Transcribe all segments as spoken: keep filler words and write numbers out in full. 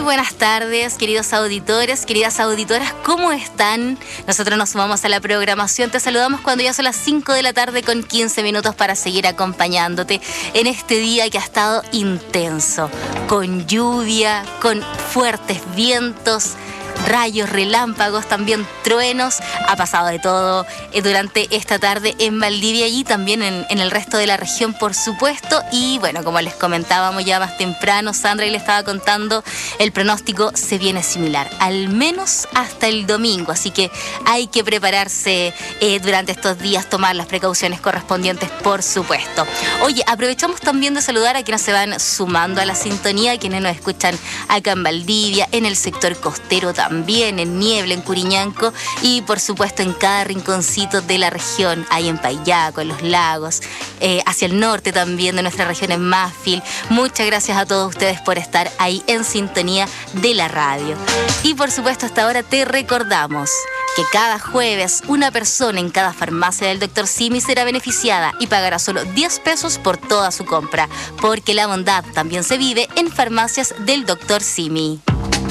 buenas tardes, queridos auditores, queridas auditoras, ¿cómo están? Nosotros nos sumamos a la programación, te saludamos cuando ya son las cinco de la tarde con quince minutos para seguir acompañándote en este día que ha estado intenso, con lluvia, con fuertes vientos, rayos, relámpagos, también truenos. Ha pasado de todo eh, durante esta tarde en Valdivia y también en, en el resto de la región, por supuesto. Y bueno, como les comentábamos ya más temprano, Sandra y le estaba contando, el pronóstico se viene similar, al menos hasta el domingo. Así que hay que prepararse eh, durante estos días, tomar las precauciones correspondientes, por supuesto. Oye, aprovechamos también de saludar a quienes se van sumando a la sintonía, a quienes nos escuchan acá en Valdivia, en el sector costero también. También en Niebla, en Curiñanco y por supuesto en cada rinconcito de la región, ahí en Payaco, en los lagos, eh, hacia el norte también de nuestra región en Mafil. Muchas gracias a todos ustedes por estar ahí en sintonía de la radio. Y por supuesto hasta ahora te recordamos que cada jueves una persona en cada farmacia del doctor Simi será beneficiada y pagará solo diez pesos por toda su compra, porque la bondad también se vive en farmacias del doctor Simi.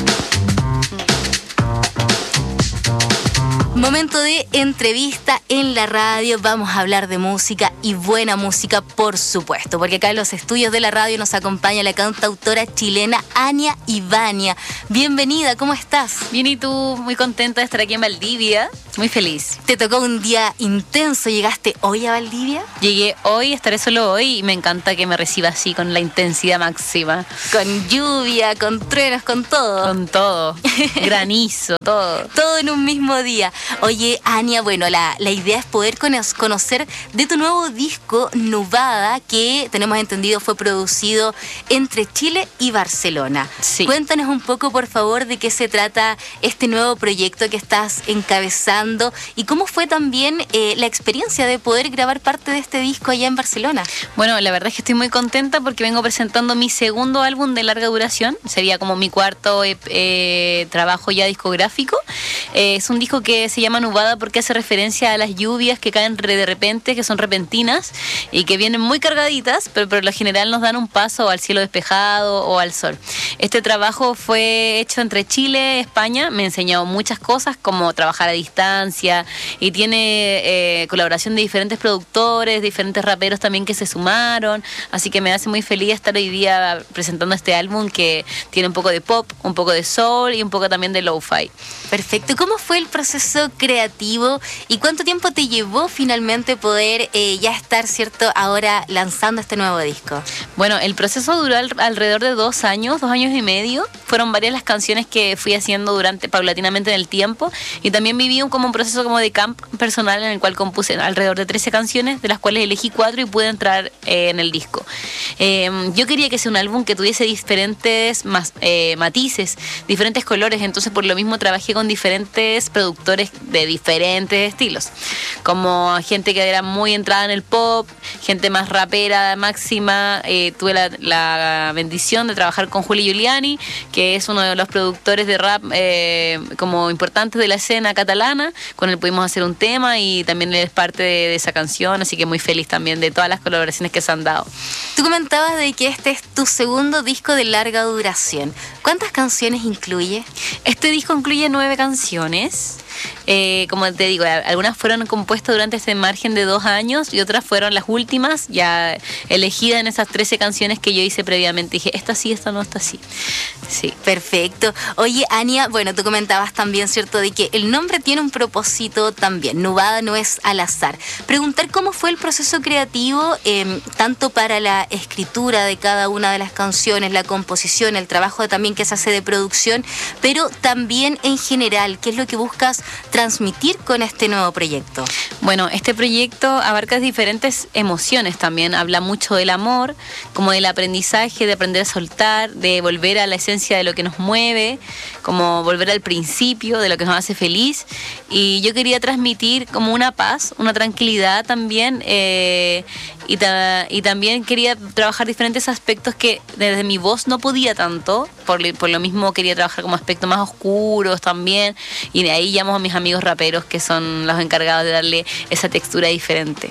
Momento de entrevista en la radio, vamos a hablar de música y buena música, por supuesto, porque acá en los estudios de la radio nos acompaña la cantautora chilena Ania Ibáñez. Bienvenida, ¿cómo estás? Bien, ¿y tú? Muy contenta de estar aquí en Valdivia, muy feliz. ¿Te tocó un día intenso? ¿Llegaste hoy a Valdivia? Llegué hoy, estaré solo hoy y me encanta que me reciba así con la intensidad máxima. Con lluvia, con truenos, con todo. Con todo, granizo, todo. Todo en un mismo día. Oye, Ania, bueno, la, la idea es poder conocer de tu nuevo disco, Nubada, que tenemos entendido fue producido entre Chile y Barcelona. Sí. Cuéntanos un poco, por favor, de qué se trata este nuevo proyecto que estás encabezando y cómo fue también eh, la experiencia de poder grabar parte de este disco allá en Barcelona. Bueno, la verdad es que estoy muy contenta porque vengo presentando mi segundo álbum de larga duración. Sería como mi cuarto eh, eh, trabajo ya discográfico. Eh, es un disco que se llama Nubada porque hace referencia a las lluvias que caen de repente, que son repentinas y que vienen muy cargaditas, pero por lo general nos dan un paso al cielo despejado o al sol. Este trabajo fue hecho entre Chile, España, me ha enseñado muchas cosas como trabajar a distancia y tiene eh, colaboración de diferentes productores, diferentes raperos también que se sumaron, así que me hace muy feliz estar hoy día presentando este álbum que tiene un poco de pop, un poco de soul y un poco también de lo-fi. Perfecto. ¿Cómo fue el proceso creativo y cuánto tiempo te llevó finalmente poder eh, ya estar, cierto, ahora lanzando este nuevo disco? Bueno, el proceso duró al, alrededor de dos años, dos años y medio. Fueron varias las canciones que fui haciendo durante paulatinamente en el tiempo y también viví un, como un proceso como de camp personal en el cual compuse alrededor de trece canciones, de las cuales elegí cuatro y pude entrar eh, en el disco. Eh, yo quería que sea un álbum que tuviese diferentes más, eh, matices, diferentes colores, entonces por lo mismo trabajé con diferentes productores de diferentes estilos, como gente que era muy entrada en el pop, gente más rapera máxima. Eh, tuve la, la bendición de trabajar con Juli Giuliani, que es uno de los productores de rap eh, como importantes de la escena catalana. Con él pudimos hacer un tema y también él es parte de, de esa canción, así que muy feliz también de todas las colaboraciones que se han dado. Tú comentabas de que este es tu segundo disco de larga duración. ¿Cuántas canciones incluye? Este disco incluye nueve canciones. Eh, como te digo, algunas fueron compuestas durante este margen de dos años y otras fueron las últimas, ya elegidas en esas trece canciones que yo hice previamente. Dije, esta sí, esta no, esta sí. Sí. Perfecto. Oye, Ania, bueno, tú comentabas también, ¿cierto?, de que el nombre tiene un propósito también. Nubada no es al azar. Preguntar cómo fue el proceso creativo, eh, tanto para la escritura de cada una de las canciones, la composición, el trabajo también que se hace de producción, pero también en general, ¿qué es lo que buscas transmitir con este nuevo proyecto? Bueno, este proyecto abarca diferentes emociones también. Habla mucho del amor, como del aprendizaje, de aprender a soltar, de volver a la esencia de lo que nos mueve, como volver al principio de lo que nos hace feliz. Y yo quería transmitir como una paz, una tranquilidad también, eh, y, ta- y también quería trabajar diferentes aspectos que desde mi voz no podía tanto, por, por lo mismo quería trabajar como aspectos más oscuros también, y de ahí llamo a mis amigos raperos que son los encargados de darle esa textura diferente.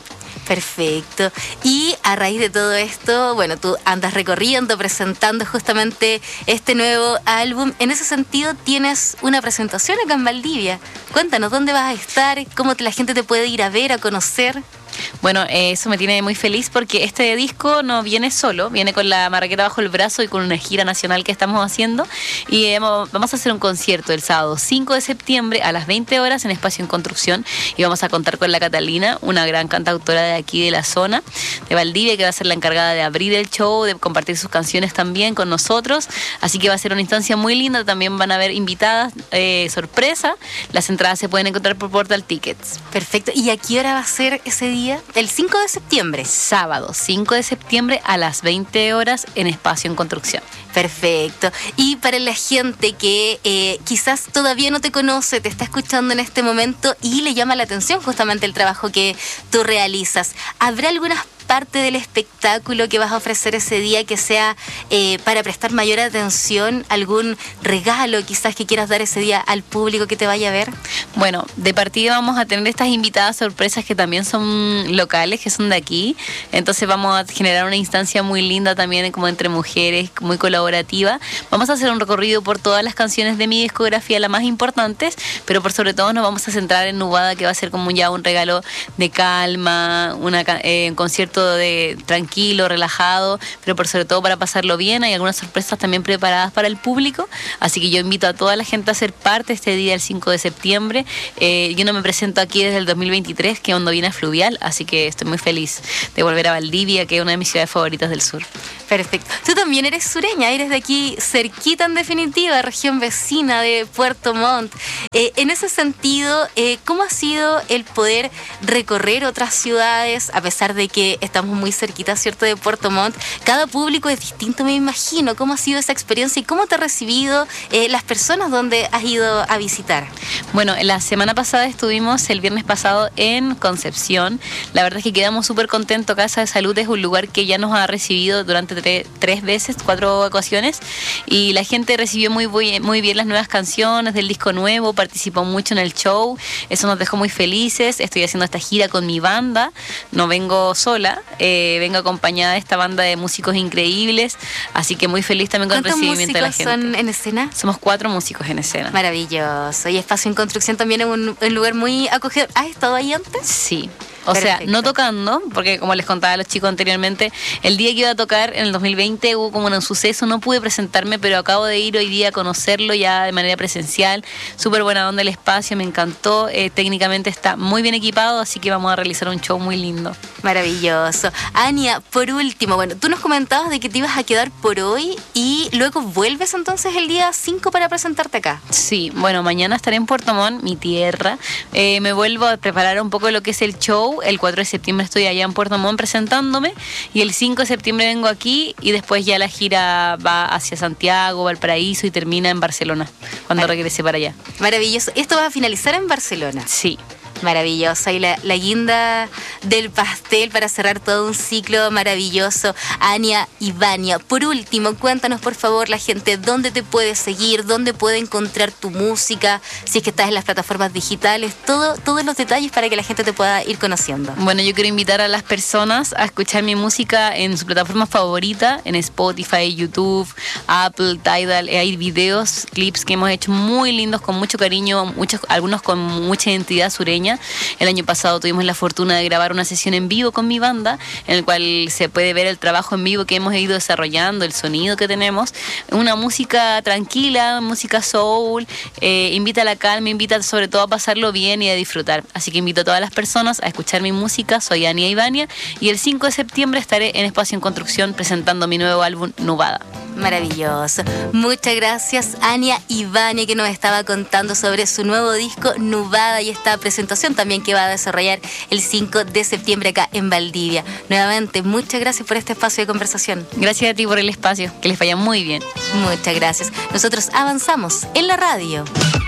Perfecto. Y a raíz de todo esto, bueno, tú andas recorriendo, presentando justamente este nuevo álbum. En ese sentido, tienes una presentación acá en Valdivia. Cuéntanos, ¿dónde vas a estar? ¿Cómo te- la gente te puede ir a ver, a conocer? Bueno, eh, eso me tiene muy feliz porque este disco no viene solo, viene con la marraqueta bajo el brazo y con una gira nacional que estamos haciendo. Y eh, vamos a hacer un concierto el sábado cinco de septiembre a las veinte horas en Espacio en Construcción. Y vamos a contar con la Catalina, una gran cantautora de aquí de la zona, de Valdivia, que va a ser la encargada de abrir el show, de compartir sus canciones también con nosotros. Así que va a ser una instancia muy linda. También van a haber invitadas eh, sorpresa. Las entradas se pueden encontrar por Portal Tickets. Perfecto. ¿Y a qué hora va a ser ese día? El cinco de septiembre. Sábado cinco de septiembre a las veinte horas en Espacio en Construcción. Perfecto. Y para la gente que eh, quizás todavía no te conoce, te está escuchando en este momento y le llama la atención justamente el trabajo que tú realizas, ¿habrá algunas parte del espectáculo que vas a ofrecer ese día que sea eh, para prestar mayor atención, algún regalo quizás que quieras dar ese día al público que te vaya a ver? Bueno, de partida vamos a tener estas invitadas sorpresas que también son locales, que son de aquí. Entonces vamos a generar una instancia muy linda también como entre mujeres, muy colaborativa. Vamos a hacer un recorrido por todas las canciones de mi discografía, las más importantes, pero por sobre todo nos vamos a centrar en Nubada, que va a ser como ya un regalo de calma, una, eh, un concierto de tranquilo, relajado, pero por sobre todo para pasarlo bien. Hay algunas sorpresas también preparadas para el público, así que yo invito a toda la gente a ser parte este día, el cinco de septiembre. Eh, yo no me presento aquí desde el dos mil veintitrés, que Hondo viene fluvial, así que estoy muy feliz de volver a Valdivia, que es una de mis ciudades favoritas del sur. Perfecto. Tú también eres sureña, eres de aquí cerquita en definitiva, región vecina de Puerto Montt. Eh, en ese sentido, eh, ¿cómo ha sido el poder recorrer otras ciudades, a pesar de que estamos muy cerquita, ¿cierto?, de Puerto Montt? Cada público es distinto, me imagino. ¿Cómo ha sido esa experiencia y cómo te han recibido eh, las personas donde has ido a visitar? Bueno, la semana pasada estuvimos el viernes pasado en Concepción. La verdad es que quedamos súper contentos. Casa de Salud es un lugar que ya nos ha recibido durante tre- tres veces, cuatro ocasiones, y la gente recibió muy, muy, muy bien las nuevas canciones del disco nuevo, participó mucho en el show. Eso nos dejó muy felices. Estoy haciendo esta gira con mi banda, no vengo sola, eh, vengo acompañada de esta banda de músicos increíbles, así que muy feliz también con el recibimiento de la gente. ¿Cuántos músicos son en escena? Somos cuatro músicos en escena. Maravilloso. Y Espacio en Construcción también es un, un lugar muy acogedor. ¿Has estado ahí antes? Sí. O Perfecto. sea, no tocando, porque como les contaba a los chicos anteriormente, el día que iba a tocar en el dos mil veinte hubo como un suceso, no pude presentarme, pero acabo de ir hoy día a conocerlo ya de manera presencial. Súper buena onda el espacio, me encantó. Eh, técnicamente está muy bien equipado, así que vamos a realizar un show muy lindo. Maravilloso. Ania, por último, bueno, tú nos comentabas de que te ibas a quedar por hoy y luego vuelves entonces el día cinco para presentarte acá. Sí, bueno, mañana estaré en Puerto Montt, mi tierra. Eh, me vuelvo a preparar un poco lo que es el show. El cuatro de septiembre estoy allá en Puerto Montt presentándome y el cinco de septiembre vengo aquí y después ya la gira va hacia Santiago, Valparaíso y termina en Barcelona cuando Vale. regrese para allá. Maravilloso. Esto va a finalizar en Barcelona. Sí. Maravillosa. Y la, la guinda del pastel para cerrar todo un ciclo maravilloso. Ania y Vania, por último, cuéntanos por favor la gente dónde te puede seguir, dónde puede encontrar tu música, si es que estás en las plataformas digitales, todo, todos los detalles para que la gente te pueda ir conociendo. Bueno, yo quiero invitar a las personas a escuchar mi música en su plataforma favorita, en Spotify, YouTube, Apple, Tidal. Hay videos, clips que hemos hecho muy lindos, con mucho cariño, muchos, algunos con mucha identidad sureña. El año pasado tuvimos la fortuna de grabar una sesión en vivo con mi banda, en el cual se puede ver el trabajo en vivo que hemos ido desarrollando, el sonido que tenemos. Una música tranquila, música soul, eh, invita a la calma, invita sobre todo a pasarlo bien y a disfrutar. Así que invito a todas las personas a escuchar mi música. Soy Ania Ivania y el cinco de septiembre estaré en Espacio en Construcción presentando mi nuevo álbum Nubada. Maravilloso. Muchas gracias, Ania Ivania, que nos estaba contando sobre su nuevo disco Nubada y esta presentación también que va a desarrollar el cinco de septiembre acá en Valdivia. Nuevamente, muchas gracias por este espacio de conversación. Gracias a ti por el espacio, que les vaya muy bien. Muchas gracias. Nosotros avanzamos en la radio.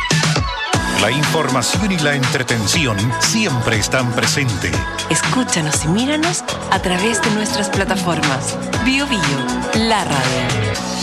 La información y la entretención siempre están presentes. Escúchanos y míranos a través de nuestras plataformas. Bio Bio, la radio.